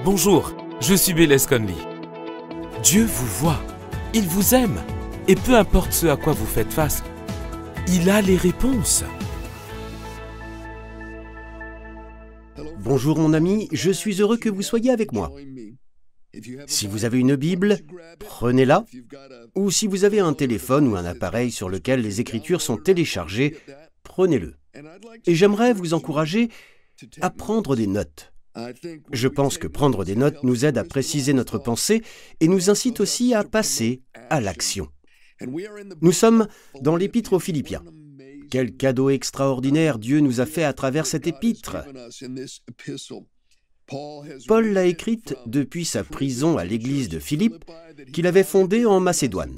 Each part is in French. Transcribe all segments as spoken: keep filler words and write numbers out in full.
Bonjour, je suis Bélez Conley. Dieu vous voit, il vous aime, et peu importe ce à quoi vous faites face, il a les réponses. Bonjour mon ami, je suis heureux que vous soyez avec moi. Si vous avez une Bible, prenez-la, ou si vous avez un téléphone ou un appareil sur lequel les Écritures sont téléchargées, prenez-le. Et j'aimerais vous encourager à prendre des notes. Je pense que prendre des notes nous aide à préciser notre pensée et nous incite aussi à passer à l'action. Nous sommes dans l'Épître aux Philippiens. Quel cadeau extraordinaire Dieu nous a fait à travers cette épître. Paul l'a écrite depuis sa prison à l'église de Philippe, qu'il avait fondée en Macédoine.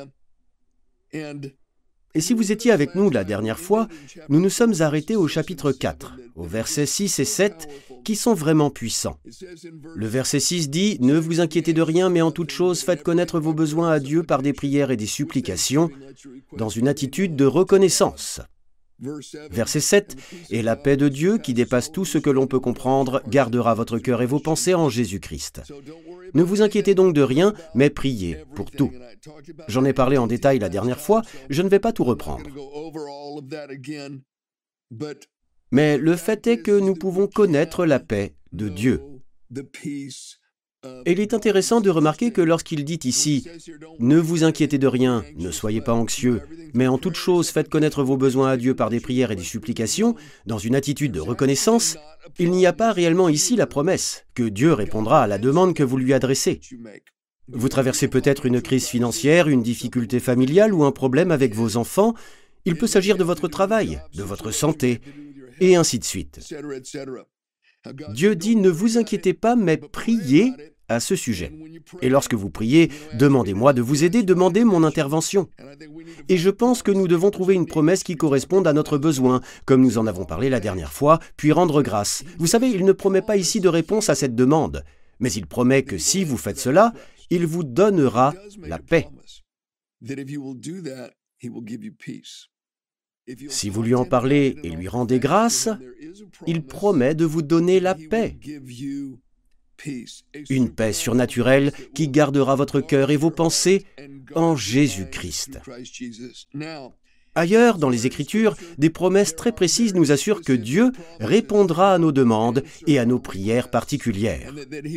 Et si vous étiez avec nous la dernière fois, nous nous sommes arrêtés au chapitre quatre, aux versets six et sept, qui sont vraiment puissants. Le verset six dit « Ne vous inquiétez de rien, mais en toute chose, faites connaître vos besoins à Dieu par des prières et des supplications, dans une attitude de reconnaissance. » Verset sept « Et la paix de Dieu, qui dépasse tout ce que l'on peut comprendre, gardera votre cœur et vos pensées en Jésus-Christ. Ne vous inquiétez donc de rien, mais priez pour tout. » J'en ai parlé en détail la dernière fois, je ne vais pas tout reprendre. Mais le fait est que nous pouvons connaître la paix de Dieu. Et il est intéressant de remarquer que lorsqu'il dit ici « Ne vous inquiétez de rien, ne soyez pas anxieux, mais en toute chose faites connaître vos besoins à Dieu par des prières et des supplications, dans une attitude de reconnaissance », il n'y a pas réellement ici la promesse que Dieu répondra à la demande que vous lui adressez. Vous traversez peut-être une crise financière, une difficulté familiale ou un problème avec vos enfants. Il peut s'agir de votre travail, de votre santé, et ainsi de suite. Dieu dit « Ne vous inquiétez pas, mais priez à ce sujet. Et lorsque vous priez, demandez-moi de vous aider, demandez mon intervention. » Et je pense que nous devons trouver une promesse qui corresponde à notre besoin, comme nous en avons parlé la dernière fois, puis rendre grâce. Vous savez, il ne promet pas ici de réponse à cette demande, mais il promet que si vous faites cela, il vous donnera la paix. Si vous lui en parlez et lui rendez grâce, il promet de vous donner la paix. Une paix surnaturelle qui gardera votre cœur et vos pensées en Jésus-Christ. Ailleurs, dans les Écritures, des promesses très précises nous assurent que Dieu répondra à nos demandes et à nos prières particulières.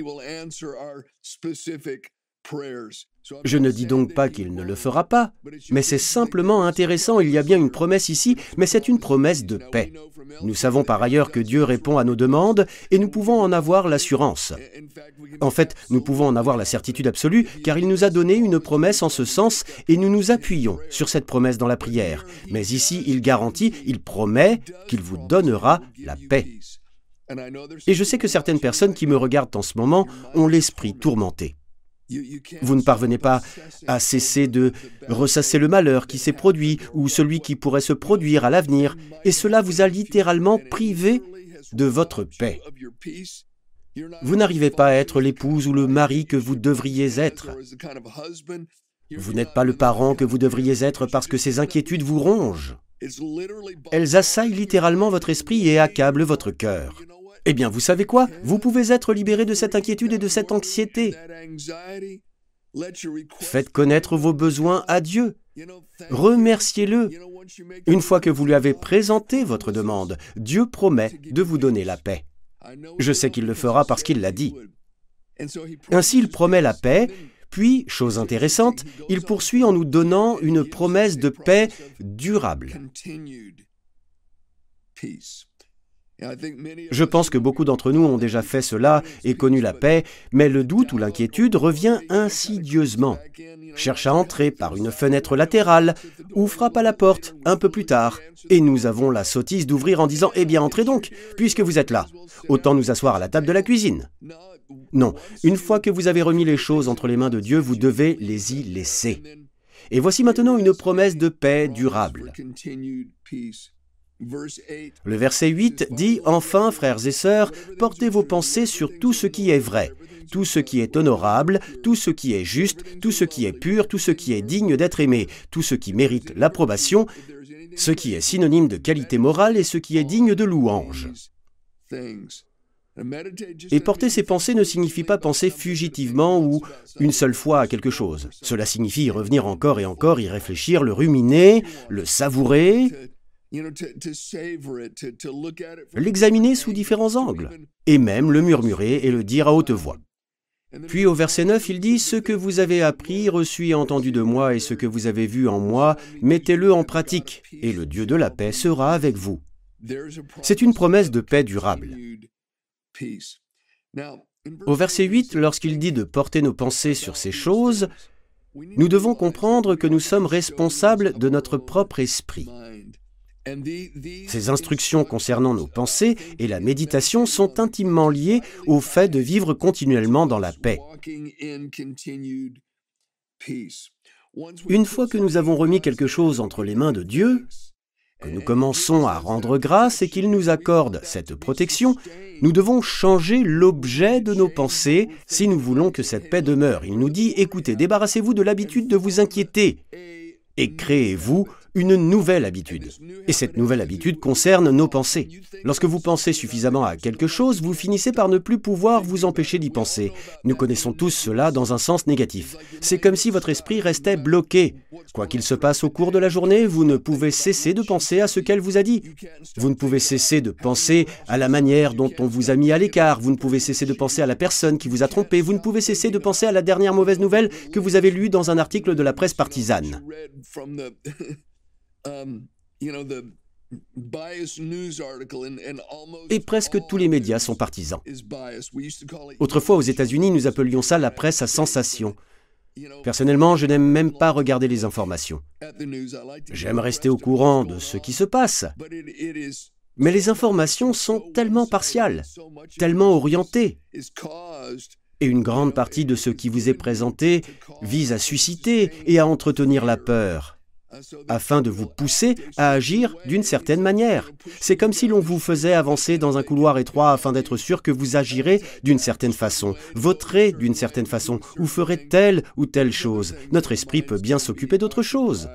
Je ne dis donc pas qu'il ne le fera pas, mais c'est simplement intéressant, il y a bien une promesse ici, mais c'est une promesse de paix. Nous savons par ailleurs que Dieu répond à nos demandes et nous pouvons en avoir l'assurance. En fait, nous pouvons en avoir la certitude absolue car il nous a donné une promesse en ce sens et nous nous appuyons sur cette promesse dans la prière. Mais ici, il garantit, il promet qu'il vous donnera la paix. Et je sais que certaines personnes qui me regardent en ce moment ont l'esprit tourmenté. Vous ne parvenez pas à cesser de ressasser le malheur qui s'est produit ou celui qui pourrait se produire à l'avenir, et cela vous a littéralement privé de votre paix. Vous n'arrivez pas à être l'épouse ou le mari que vous devriez être. Vous n'êtes pas le parent que vous devriez être parce que ces inquiétudes vous rongent. Elles assaillent littéralement votre esprit et accablent votre cœur. Eh bien, vous savez quoi? Vous pouvez être libéré de cette inquiétude et de cette anxiété. Faites connaître vos besoins à Dieu. Remerciez-le. Une fois que vous lui avez présenté votre demande, Dieu promet de vous donner la paix. Je sais qu'il le fera parce qu'il l'a dit. Ainsi, il promet la paix, puis, chose intéressante, il poursuit en nous donnant une promesse de paix durable. Je pense que beaucoup d'entre nous ont déjà fait cela et connu la paix, mais le doute ou l'inquiétude revient insidieusement, cherche à entrer par une fenêtre latérale ou frappe à la porte un peu plus tard. Et nous avons la sottise d'ouvrir en disant « Eh bien, entrez donc, puisque vous êtes là. Autant nous asseoir à la table de la cuisine. » Non, une fois que vous avez remis les choses entre les mains de Dieu, vous devez les y laisser. Et voici maintenant une promesse de paix durable. Le verset huit dit « Enfin, frères et sœurs, portez vos pensées sur tout ce qui est vrai, tout ce qui est honorable, tout ce qui est juste, tout ce qui est pur, tout ce qui est digne d'être aimé, tout ce qui mérite l'approbation, ce qui est synonyme de qualité morale et ce qui est digne de louange. » Et porter ses pensées ne signifie pas penser fugitivement ou une seule fois à quelque chose. Cela signifie y revenir encore et encore, y réfléchir, le ruminer, le savourer, l'examiner sous différents angles, et même le murmurer et le dire à haute voix. Puis au verset neuf, il dit « Ce que vous avez appris, reçu et entendu de moi, et ce que vous avez vu en moi, mettez-le en pratique, et le Dieu de la paix sera avec vous. » C'est une promesse de paix durable. Au verset huit, lorsqu'il dit de porter nos pensées sur ces choses, nous devons comprendre que nous sommes responsables de notre propre esprit. Ces instructions concernant nos pensées et la méditation sont intimement liées au fait de vivre continuellement dans la paix. Une fois que nous avons remis quelque chose entre les mains de Dieu, que nous commençons à rendre grâce et qu'il nous accorde cette protection, nous devons changer l'objet de nos pensées si nous voulons que cette paix demeure. Il nous dit « Écoutez, débarrassez-vous de l'habitude de vous inquiéter et créez-vous une nouvelle habitude. » Et cette nouvelle habitude concerne nos pensées. Lorsque vous pensez suffisamment à quelque chose, vous finissez par ne plus pouvoir vous empêcher d'y penser. Nous connaissons tous cela dans un sens négatif. C'est comme si votre esprit restait bloqué. Quoi qu'il se passe au cours de la journée, vous ne pouvez cesser de penser à ce qu'elle vous a dit. Vous ne pouvez cesser de penser à la manière dont on vous a mis à l'écart. Vous ne pouvez cesser de penser à la personne qui vous a trompé. Vous ne pouvez cesser de penser à la dernière mauvaise nouvelle que vous avez lue dans un article de la presse partisane. Et presque tous les médias sont partisans. Autrefois, aux États-Unis, nous appelions ça la presse à sensation. Personnellement, je n'aime même pas regarder les informations. J'aime rester au courant de ce qui se passe. Mais les informations sont tellement partiales, tellement orientées. Et une grande partie de ce qui vous est présenté vise à susciter et à entretenir la peur, afin de vous pousser à agir d'une certaine manière. C'est comme si l'on vous faisait avancer dans un couloir étroit afin d'être sûr que vous agirez d'une certaine façon, voterez d'une certaine façon, ou ferez telle ou telle chose. Notre esprit peut bien s'occuper d'autre chose.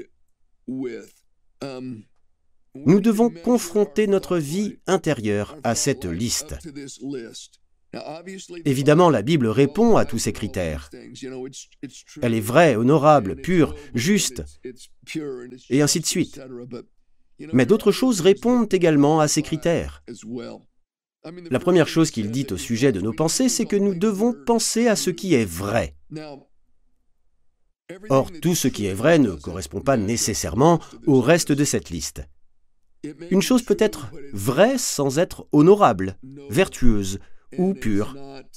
Nous devons confronter notre vie intérieure à cette liste. Évidemment, la Bible répond à tous ces critères. Elle est vraie, honorable, pure, juste, et ainsi de suite. Mais d'autres choses répondent également à ces critères. La première chose qu'il dit au sujet de nos pensées, c'est que nous devons penser à ce qui est vrai. Or, tout ce qui est vrai ne correspond pas nécessairement au reste de cette liste. Une chose peut être vraie sans être honorable, vertueuse, ou pure.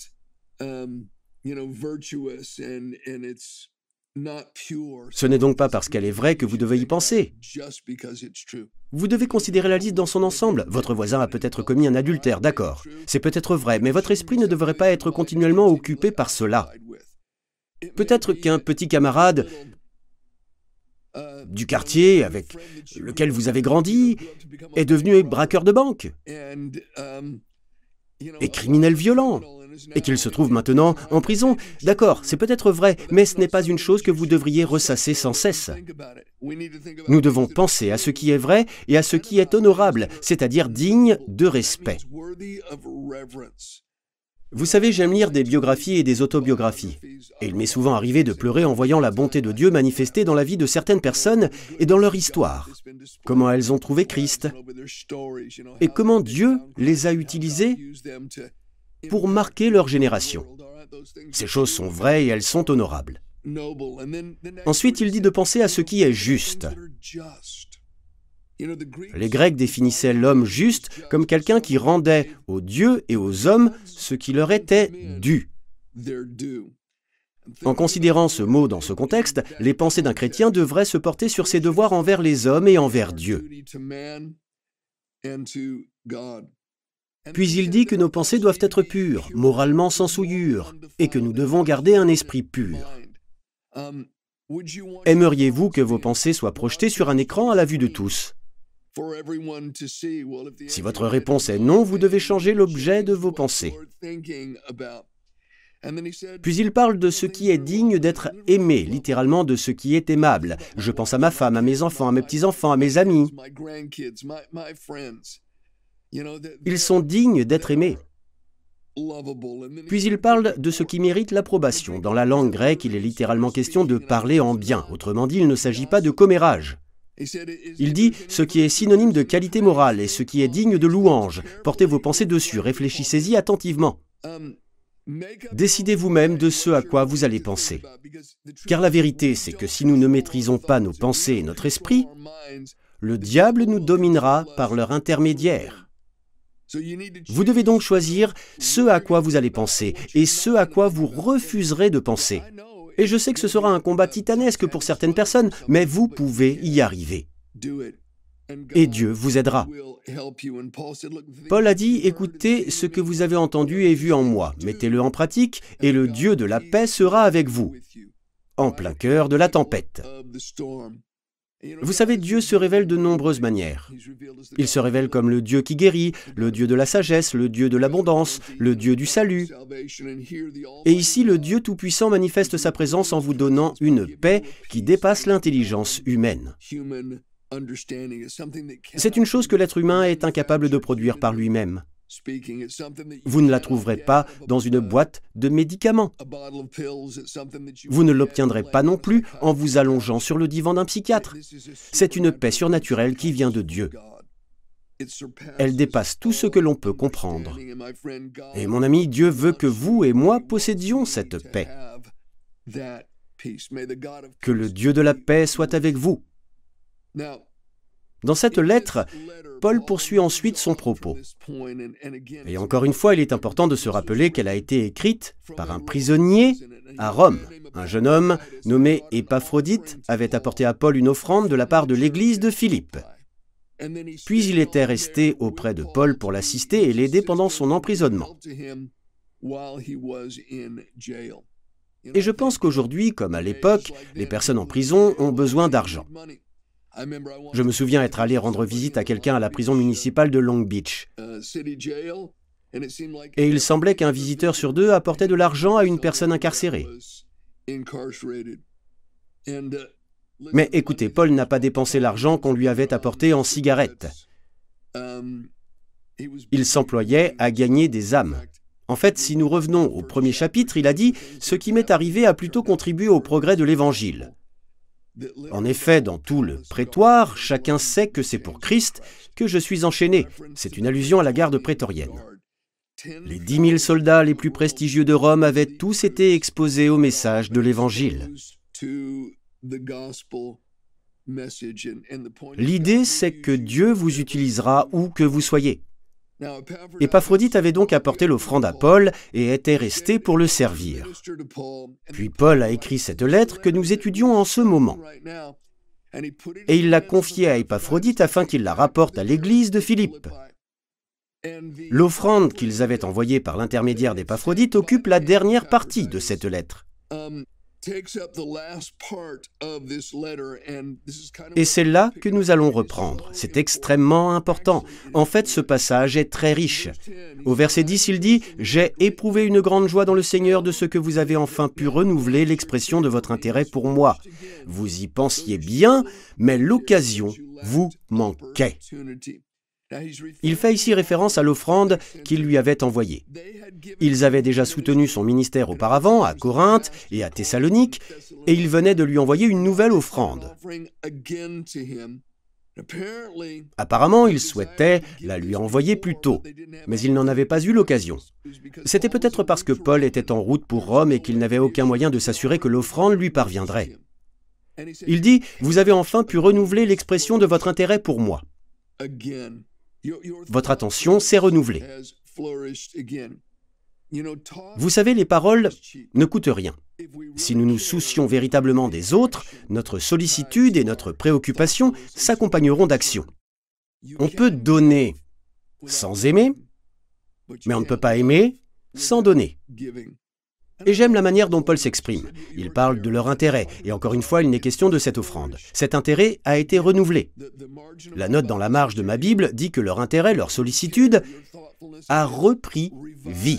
Ce n'est donc pas parce qu'elle est vraie que vous devez y penser. Vous devez considérer la liste dans son ensemble. Votre voisin a peut-être commis un adultère, d'accord. C'est peut-être vrai, mais votre esprit ne devrait pas être continuellement occupé par cela. Peut-être qu'un petit camarade du quartier avec lequel vous avez grandi est devenu braqueur de banque et criminel violent, et qu'il se trouve maintenant en prison. D'accord, c'est peut-être vrai, mais ce n'est pas une chose que vous devriez ressasser sans cesse. Nous devons penser à ce qui est vrai et à ce qui est honorable, c'est-à-dire digne de respect. Vous savez, j'aime lire des biographies et des autobiographies, et il m'est souvent arrivé de pleurer en voyant la bonté de Dieu manifestée dans la vie de certaines personnes et dans leur histoire, comment elles ont trouvé Christ, et comment Dieu les a utilisées pour marquer leur génération. Ces choses sont vraies et elles sont honorables. Ensuite, il dit de penser à ce qui est juste. Les Grecs définissaient l'homme juste comme quelqu'un qui rendait aux dieux et aux hommes ce qui leur était dû. En considérant ce mot dans ce contexte, les pensées d'un chrétien devraient se porter sur ses devoirs envers les hommes et envers Dieu. Puis il dit que nos pensées doivent être pures, moralement sans souillure, et que nous devons garder un esprit pur. Aimeriez-vous que vos pensées soient projetées sur un écran à la vue de tous ? Si votre réponse est non, vous devez changer l'objet de vos pensées. Puis il parle de ce qui est digne d'être aimé, littéralement de ce qui est aimable. Je pense à ma femme, à mes enfants, à mes petits-enfants, à mes amis. Ils sont dignes d'être aimés. Puis il parle de ce qui mérite l'approbation. Dans la langue grecque, il est littéralement question de parler en bien. Autrement dit, il ne s'agit pas de commérage. Il dit ce qui est synonyme de qualité morale et ce qui est digne de louange. Portez vos pensées dessus, réfléchissez-y attentivement. Décidez vous-même de ce à quoi vous allez penser. Car la vérité, c'est que si nous ne maîtrisons pas nos pensées et notre esprit, le diable nous dominera par leur intermédiaire. Vous devez donc choisir ce à quoi vous allez penser et ce à quoi vous refuserez de penser. Et je sais que ce sera un combat titanesque pour certaines personnes, mais vous pouvez y arriver. Et Dieu vous aidera. Paul a dit, écoutez ce que vous avez entendu et vu en moi, mettez-le en pratique, et le Dieu de la paix sera avec vous, en plein cœur de la tempête. Vous savez, Dieu se révèle de nombreuses manières. Il se révèle comme le Dieu qui guérit, le Dieu de la sagesse, le Dieu de l'abondance, le Dieu du salut. Et ici, le Dieu Tout-Puissant manifeste sa présence en vous donnant une paix qui dépasse l'intelligence humaine. C'est une chose que l'être humain est incapable de produire par lui-même. Vous ne la trouverez pas dans une boîte de médicaments. Vous ne l'obtiendrez pas non plus en vous allongeant sur le divan d'un psychiatre. C'est une paix surnaturelle qui vient de Dieu. Elle dépasse tout ce que l'on peut comprendre. Et mon ami, Dieu veut que vous et moi possédions cette paix. Que le Dieu de la paix soit avec vous. Dans cette lettre, Paul poursuit ensuite son propos. Et encore une fois, il est important de se rappeler qu'elle a été écrite par un prisonnier à Rome. Un jeune homme nommé Épaphrodite avait apporté à Paul une offrande de la part de l'église de Philippe. Puis il était resté auprès de Paul pour l'assister et l'aider pendant son emprisonnement. Et je pense qu'aujourd'hui, comme à l'époque, les personnes en prison ont besoin d'argent. Je me souviens être allé rendre visite à quelqu'un à la prison municipale de Long Beach. Et il semblait qu'un visiteur sur deux apportait de l'argent à une personne incarcérée. Mais écoutez, Paul n'a pas dépensé l'argent qu'on lui avait apporté en cigarettes. Il s'employait à gagner des âmes. En fait, si nous revenons au premier chapitre, il a dit « Ce qui m'est arrivé a plutôt contribué au progrès de l'Évangile ». En effet, dans tout le prétoire, chacun sait que c'est pour Christ que je suis enchaîné. C'est une allusion à la garde prétorienne. Les dix mille soldats les plus prestigieux de Rome avaient tous été exposés au message de l'Évangile. L'idée, c'est que Dieu vous utilisera où que vous soyez. Épaphrodite avait donc apporté l'offrande à Paul et était resté pour le servir. Puis Paul a écrit cette lettre que nous étudions en ce moment. Et il l'a confiée à Épaphrodite afin qu'il la rapporte à l'église de Philippe. L'offrande qu'ils avaient envoyée par l'intermédiaire d'Épaphrodite occupe la dernière partie de cette lettre. Et c'est là que nous allons reprendre. C'est extrêmement important. En fait, ce passage est très riche. Au verset dix, il dit « J'ai éprouvé une grande joie dans le Seigneur de ce que vous avez enfin pu renouveler l'expression de votre intérêt pour moi. Vous y pensiez bien, mais l'occasion vous manquait. » Il fait ici référence à l'offrande qu'il lui avait envoyée. Ils avaient déjà soutenu son ministère auparavant à Corinthe et à Thessalonique, et il venait de lui envoyer une nouvelle offrande. Apparemment, il souhaitait la lui envoyer plus tôt, mais il n'en avait pas eu l'occasion. C'était peut-être parce que Paul était en route pour Rome et qu'il n'avait aucun moyen de s'assurer que l'offrande lui parviendrait. Il dit « Vous avez enfin pu renouveler l'expression de votre intérêt pour moi. » Votre attention s'est renouvelée. Vous savez, les paroles ne coûtent rien. Si nous nous soucions véritablement des autres, notre sollicitude et notre préoccupation s'accompagneront d'actions. On peut donner sans aimer, mais on ne peut pas aimer sans donner. Et j'aime la manière dont Paul s'exprime. Il parle de leur intérêt, et encore une fois, il n'est question de cette offrande. Cet intérêt a été renouvelé. La note dans la marge de ma Bible dit que leur intérêt, leur sollicitude, a repris vie.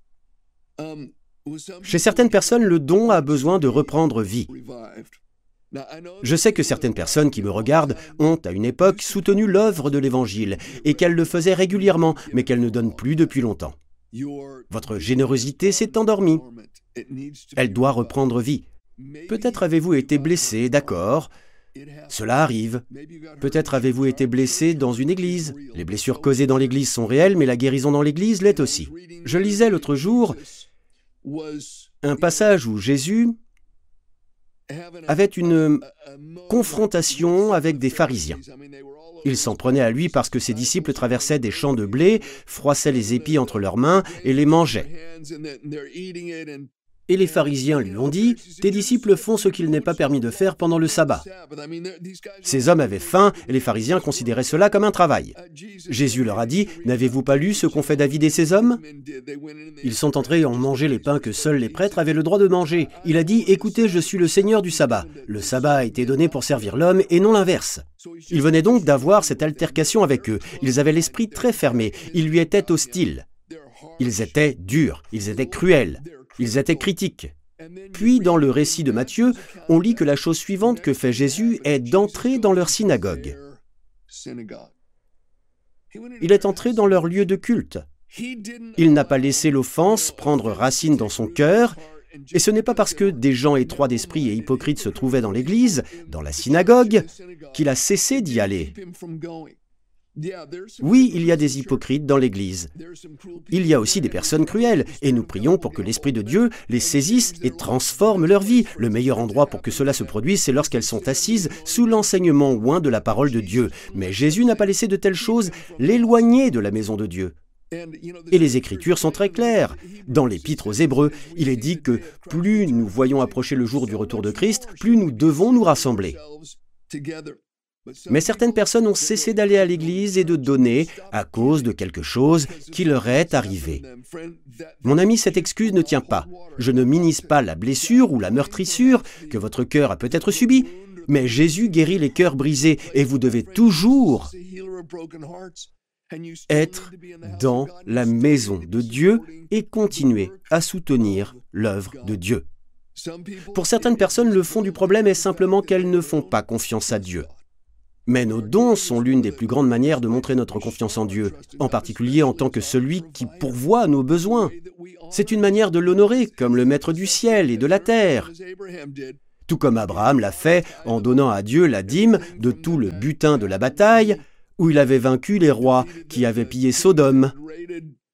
Chez certaines personnes, le don a besoin de reprendre vie. Je sais que certaines personnes qui me regardent ont, à une époque, soutenu l'œuvre de l'Évangile, et qu'elles le faisaient régulièrement, mais qu'elles ne donnent plus depuis longtemps. Votre générosité s'est endormie. Elle doit reprendre vie. Peut-être avez-vous été blessé, d'accord. Cela arrive. Peut-être avez-vous été blessé dans une église. Les blessures causées dans l'église sont réelles, mais la guérison dans l'église l'est aussi. Je lisais l'autre jour un passage où Jésus avait une confrontation avec des pharisiens. Ils s'en prenaient à lui parce que ses disciples traversaient des champs de blé, froissaient les épis entre leurs mains et les mangeaient. Et les pharisiens lui ont dit « Tes disciples font ce qu'il n'est pas permis de faire pendant le sabbat. » Ces hommes avaient faim et les pharisiens considéraient cela comme un travail. Jésus leur a dit « N'avez-vous pas lu ce qu'ont fait David et ses hommes ? Ils sont entrés et ont mangé les pains que seuls les prêtres avaient le droit de manger. Il a dit « Écoutez, je suis le Seigneur du sabbat. Le sabbat a été donné pour servir l'homme et non l'inverse. » Il venait donc d'avoir cette altercation avec eux. Ils avaient l'esprit très fermé. Ils lui étaient hostiles. Ils étaient durs. Ils étaient cruels. Ils étaient critiques. Puis, dans le récit de Matthieu, on lit que la chose suivante que fait Jésus est d'entrer dans leur synagogue. Il est entré dans leur lieu de culte. Il n'a pas laissé l'offense prendre racine dans son cœur, et ce n'est pas parce que des gens étroits d'esprit et hypocrites se trouvaient dans l'église, dans la synagogue, qu'il a cessé d'y aller. Oui, il y a des hypocrites dans l'Église. Il y a aussi des personnes cruelles, et nous prions pour que l'Esprit de Dieu les saisisse et transforme leur vie. Le meilleur endroit pour que cela se produise, c'est lorsqu'elles sont assises sous l'enseignement oint de la parole de Dieu. Mais Jésus n'a pas laissé de telles choses l'éloigner de la maison de Dieu. Et les Écritures sont très claires. Dans l'Épître aux Hébreux, il est dit que plus nous voyons approcher le jour du retour de Christ, plus nous devons nous rassembler. Mais certaines personnes ont cessé d'aller à l'église et de donner à cause de quelque chose qui leur est arrivé. Mon ami, cette excuse ne tient pas. Je ne minimise pas la blessure ou la meurtrissure que votre cœur a peut-être subie, mais Jésus guérit les cœurs brisés et vous devez toujours être dans la maison de Dieu et continuer à soutenir l'œuvre de Dieu. Pour certaines personnes, le fond du problème est simplement qu'elles ne font pas confiance à Dieu. Mais nos dons sont l'une des plus grandes manières de montrer notre confiance en Dieu, en particulier en tant que celui qui pourvoit à nos besoins. C'est une manière de l'honorer comme le Maître du ciel et de la terre. Tout comme Abraham l'a fait en donnant à Dieu la dîme de tout le butin de la bataille, où il avait vaincu les rois qui avaient pillé Sodome.